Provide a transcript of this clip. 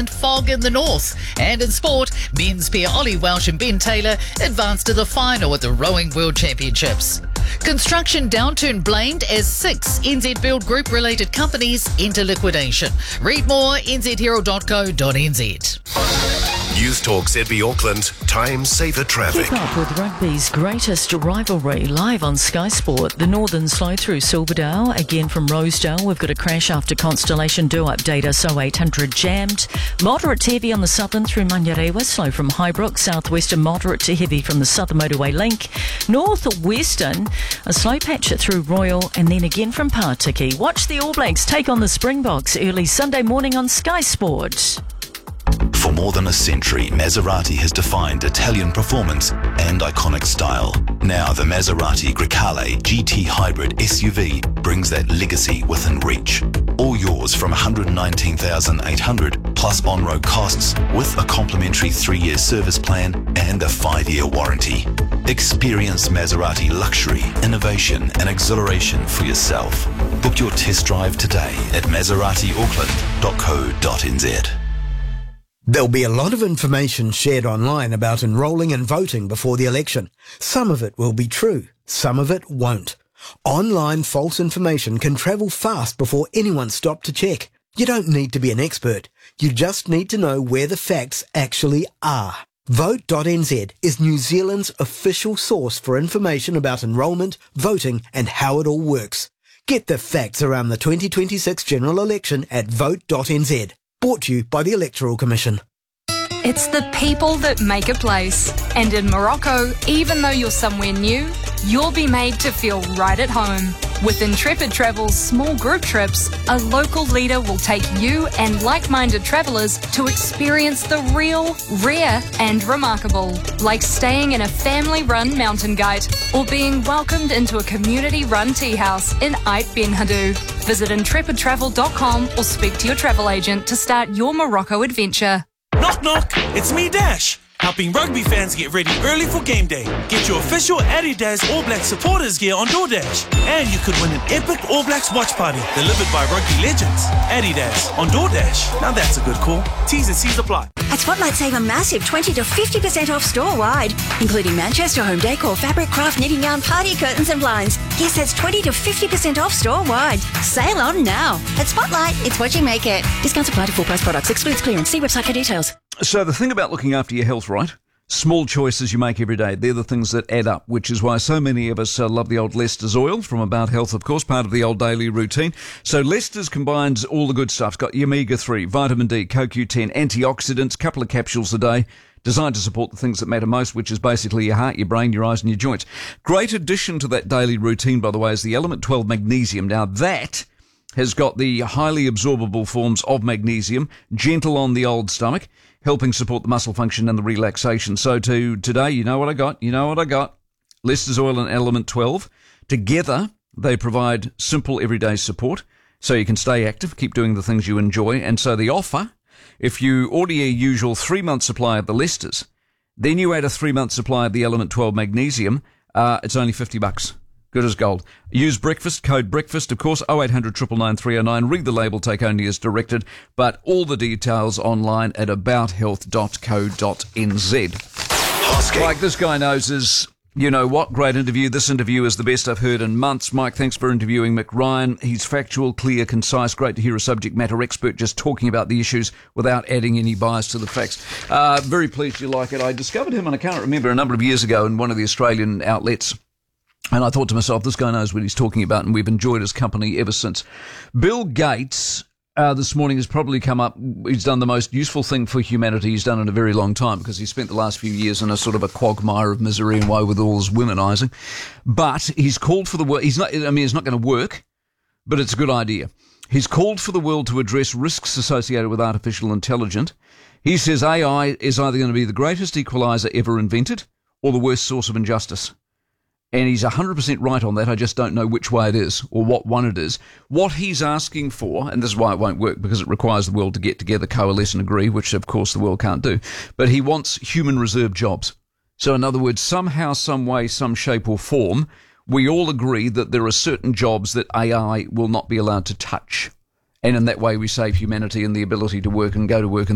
fog in the north. And in sport, men's pair Ollie Welsh and Ben Taylor advanced to the final at the Rowing World Championships. Construction downturn blamed as 6 NZ Build Group related companies enter liquidation. Read more nzherald.co.nz. News Talk ZB Auckland, time saver traffic. Keep up with rugby's greatest rivalry live on Sky Sport. The Northern slow through Silverdale. Again from Rosedale, we've got a crash after Constellation. Do update us, 0800 jammed. Moderate to heavy on the southern through Manurewa. Slow from Highbrook. Southwestern moderate to heavy from the Southern Motorway Link. Northwestern, a slow patch through Royal, and then again from Partiki. Watch the All Blacks take on the Springboks early Sunday morning on Sky Sport. For more than a century, Maserati has defined Italian performance and iconic style. Now the Maserati Grecale GT Hybrid SUV brings that legacy within reach. All yours from $119,800 plus on-road costs with a complimentary 3-year service plan and a 5-year warranty. Experience Maserati luxury, innovation and exhilaration for yourself. Book your test drive today at maseratiauckland.co.nz. There'll be a lot of information shared online about enrolling and voting before the election. Some of it will be true, some of it won't. Online false information can travel fast before anyone's stopped to check. You don't need to be an expert. You just need to know where the facts actually are. Vote.nz is New Zealand's official source for information about enrolment, voting and how it all works. Get the facts around the 2026 general election at vote.nz. Brought to you by the Electoral Commission. It's the people that make a place. And in Morocco, even though you're somewhere new, you'll be made to feel right at home. With Intrepid Travel's small group trips, a local leader will take you and like-minded travellers to experience the real, rare and remarkable. Like staying in a family-run mountain guide or being welcomed into a community-run tea house in Ait Ben Haddou. Visit intrepidtravel.com or speak to your travel agent to start your Morocco adventure. Knock knock, it's me Dash, helping rugby fans get ready early for game day. Get your official Adidas All Blacks supporters gear on DoorDash. And you could win an epic All Blacks watch party delivered by rugby legends. Adidas on DoorDash. Now that's a good call. T's and C's apply. At Spotlight, save a massive 20 to 50% off store-wide, including Manchester home decor, fabric, craft, knitting yarn, party curtains and blinds. Yes, that's 20 to 50% off store-wide. Sale on now. At Spotlight, it's what you make it. Discounts apply to full-price products. Excludes clearance. See website for details. So the thing about looking after your health, right? Small choices you make every day, they're the things that add up, which is why so many of us love the old Lester's oil from About Health, of course, part of the old daily routine. So Lester's combines all the good stuff. It's got your omega-3, vitamin D, CoQ10, antioxidants, couple of capsules a day, designed to support the things that matter most, which is basically your heart, your brain, your eyes and your joints. Great addition to that daily routine, by the way, is the Element 12 Magnesium. Now that has got the highly absorbable forms of magnesium, gentle on the old stomach, helping support the muscle function and the relaxation. So today, you know what I got? Lester's Oil and Element 12. Together, they provide simple everyday support so you can stay active, keep doing the things you enjoy. And so the offer, if you order your usual 3-month supply of the Lester's, then you add a 3-month supply of the Element 12 Magnesium, it's only $50. Good as gold. Use breakfast, code breakfast, of course, 0800 999 309. Read the label, take only as directed, but all the details online at abouthealth.co.nz. Like this guy knows is, you know what, great interview. This interview is the best I've heard in months. Mike, thanks for interviewing Mick Ryan. He's factual, clear, concise. Great to hear a subject matter expert just talking about the issues without adding any bias to the facts. Very pleased you like it. I discovered him, and I can't remember, a number of years ago in one of the Australian outlets. And I thought to myself, this guy knows what he's talking about, and we've enjoyed his company ever since. Bill Gates, this morning has probably come up, he's done the most useful thing for humanity he's done in a very long time, because he spent the last few years in a sort of a quagmire of misery and woe with all his womenizing. But he's called for the world, it's not going to work, but it's a good idea. He's called for the world to address risks associated with artificial intelligence. He says AI is either going to be the greatest equalizer ever invented or the worst source of injustice. And he's 100% right on that. I just don't know which way it is or what one it is. What he's asking for, and this is why it won't work, because it requires the world to get together, coalesce and agree, which of course the world can't do. But he wants human reserve jobs. So in other words, somehow, some way, some shape or form, we all agree that there are certain jobs that AI will not be allowed to touch. And in that way we save humanity and the ability to work and go to work